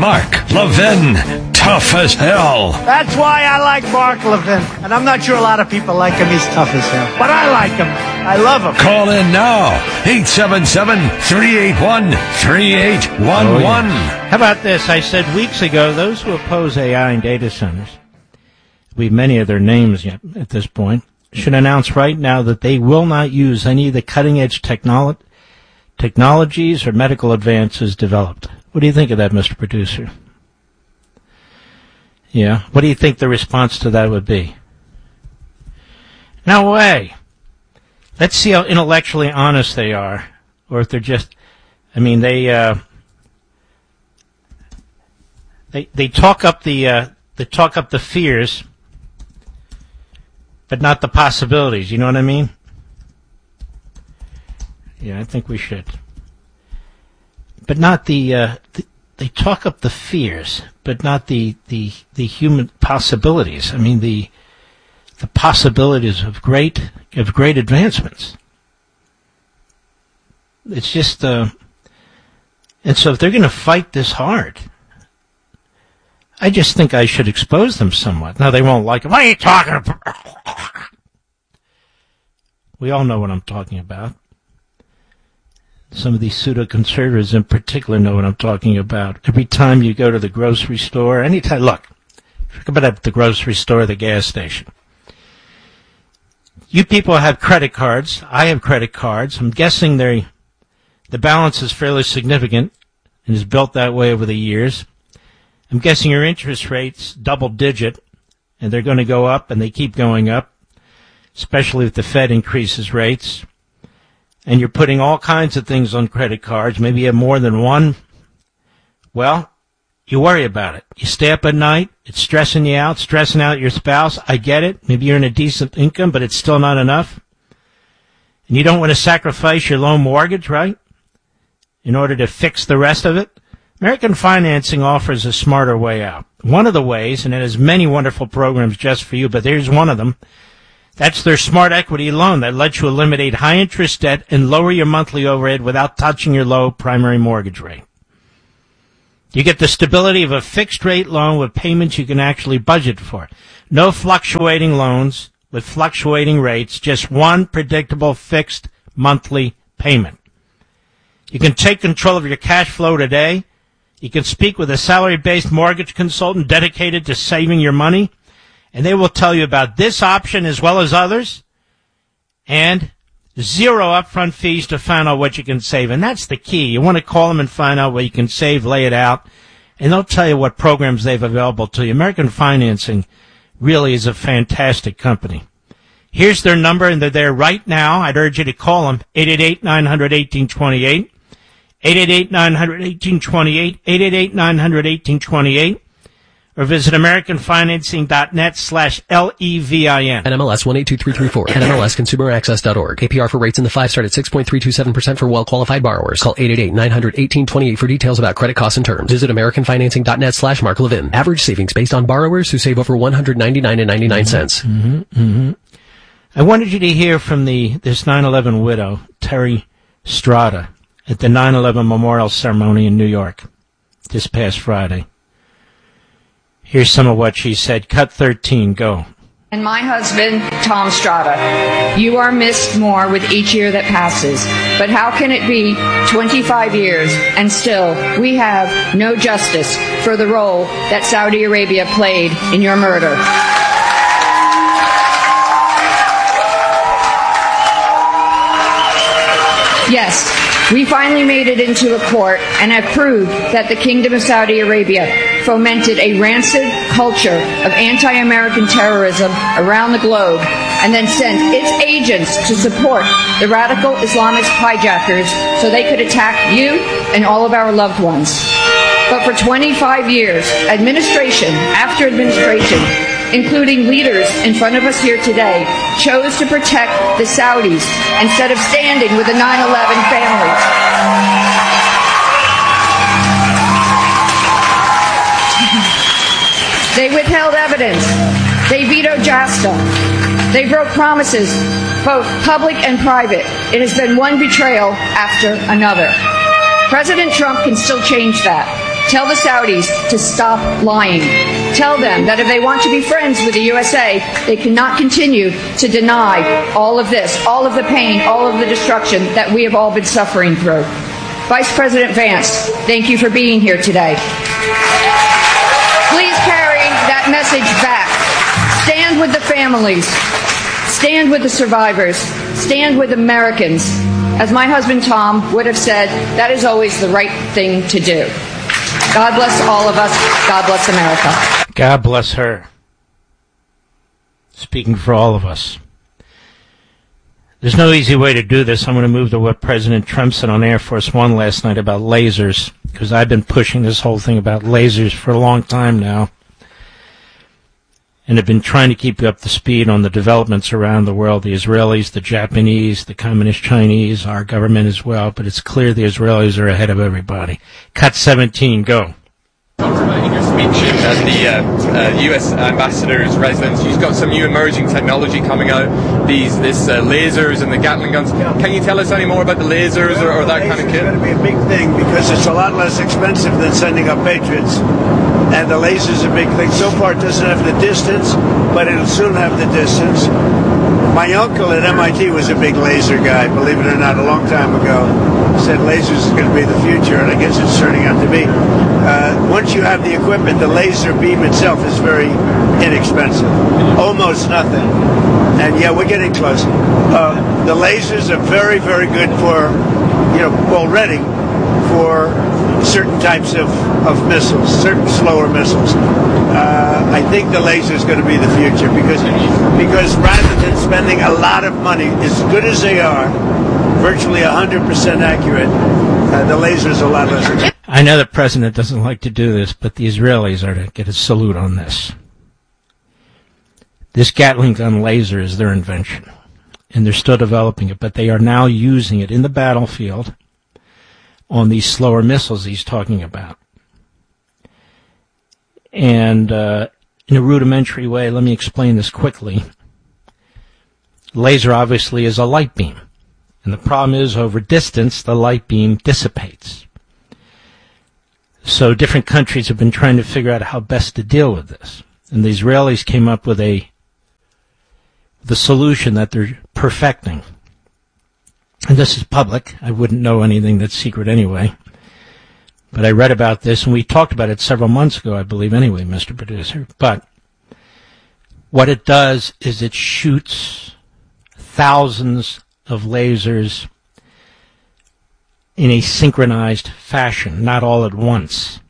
Mark Levin, tough as hell. That's why I like Mark Levin. And I'm not sure a lot of people like him. He's tough as hell. But I like him. I love him. Call in now. 877-381-3811. How about this? I said weeks ago, those who oppose AI in data centers, we have many of their names yet at this point, should announce right now that they will not use any of the cutting-edge technologies or medical advances developed. What do you think of that, Mr. Producer? Yeah. What do you think the response to that would be? No way. Let's see how intellectually honest they are, or if they're just, I mean, they talk up the fears, but not the possibilities. You know what I mean? Yeah, I think we should. But not they talk up the fears, but not the human possibilities. I mean, the possibilities of great advancements. It's just, and so if they're going to fight this hard, I just think I should expose them somewhat. Now, they won't like it. What are you talking about? We all know what I'm talking about. Some of these pseudo-conservatives in particular know what I'm talking about. Every time you go to the grocery store, anytime, look, forget about the grocery store, the gas station. You people have credit cards. I have credit cards. I'm guessing the balance is fairly significant and is built that way over the years. I'm guessing your interest rate's double-digit, and they're going to go up, and they keep going up, especially if the Fed increases rates. And you're putting all kinds of things on credit cards. Maybe you have more than one. Well, you worry about it. You stay up at night. It's stressing you out, stressing out your spouse. I get it. Maybe you're in a decent income, but it's still not enough. And you don't want to sacrifice your low mortgage, right, in order to fix the rest of it. American Financing offers a smarter way out. One of the ways, and it has many wonderful programs just for you, but here's one of them. That's their Smart Equity loan that lets you eliminate high-interest debt and lower your monthly overhead without touching your low primary mortgage rate. You get the stability of a fixed-rate loan with payments you can actually budget for. No fluctuating loans with fluctuating rates, just one predictable fixed monthly payment. You can take control of your cash flow today. You can speak with a salary-based mortgage consultant dedicated to saving your money, and they will tell you about this option as well as others, and zero upfront fees to find out what you can save. And that's the key. You want to call them and find out what you can save, lay it out, and they'll tell you what programs they have available to you. American Financing really is a fantastic company. Here's their number, and they're there right now. I'd urge you to call them, 888-900-1828, 888-900-1828, 888-900-1828. Or visit AmericanFinancing.net/LEVIN. NMLS 182334. NMLSConsumerAccess.org. APR for rates in the 5 start at 6.327% for well-qualified borrowers. Call 888-900-1828 for details about credit costs and terms. Visit AmericanFinancing.net/Mark Levin. Average savings based on borrowers who save over $199.99. I wanted you to hear from this 9/11 widow, Terry Strada, at the 9/11 memorial ceremony in New York this past Friday. Here's some of what she said. Cut 13, go. And my husband, Tom Strada, you are missed more with each year that passes. But how can it be 25 years and still we have no justice for the role that Saudi Arabia played in your murder? Yes, we finally made it into a court and have proved that the Kingdom of Saudi Arabia fomented a rancid culture of anti-American terrorism around the globe and then sent its agents to support the radical Islamist hijackers so they could attack you and all of our loved ones. But for 25 years, administration after administration, including leaders in front of us here today, chose to protect the Saudis instead of standing with the 9/11 families. They withheld evidence. They vetoed JASTA. They broke promises, both public and private. It has been one betrayal after another. President Trump can still change that. Tell the Saudis to stop lying. Tell them that if they want to be friends with the USA, they cannot continue to deny all of this, all of the pain, all of the destruction that we have all been suffering through. Vice President Vance, thank you for being here today. Please carry that message back. Stand with the families. Stand with the survivors. Stand with Americans. As my husband Tom would have said, that is always the right thing to do. God bless all of us. God bless America. God bless her. Speaking for all of us. There's no easy way to do this. I'm going to move to what President Trump said on Air Force One last night about lasers, because I've been pushing this whole thing about lasers for a long time now, and have been trying to keep you up to speed on the developments around the world, the Israelis, the Japanese, the Communist Chinese, our government as well, but it's clear the Israelis are ahead of everybody. Cut 17, go. Talked about in your speech and the U.S. ambassador's residence. You've got some new emerging technology coming out, these lasers and the Gatling guns. Can you tell us any more about the lasers or that kind of kit? It's going to be a big thing because it's a lot less expensive than sending up Patriots. And the laser's a big thing. So far it doesn't have the distance, but it'll soon have the distance. My uncle at MIT was a big laser guy, believe it or not, a long time ago. He said lasers is going to be the future, and I guess it's turning out to be. Once you have the equipment, the laser beam itself is very inexpensive. Almost nothing. And yeah, we're getting close. The lasers are very, very good for, already for certain types of missiles, certain slower missiles. I think the laser is going to be the future because rather than spending a lot of money, as good as they are, virtually 100% accurate, the laser is a lot less. I know the president doesn't like to do this, but the Israelis are to get a salute on this. This Gatling gun laser is their invention, and they're still developing it, but they are now using it in the battlefield on these slower missiles he's talking about. And in a rudimentary way, let me explain this quickly. Laser obviously is a light beam. And the problem is, over distance, the light beam dissipates. So different countries have been trying to figure out how best to deal with this. And the Israelis came up with the solution that they're perfecting. And this is public. I wouldn't know anything that's secret anyway. But I read about this, and we talked about it several months ago, I believe, anyway, Mr. Producer. But what it does is it shoots thousands of lasers in a synchronized fashion, not all at once.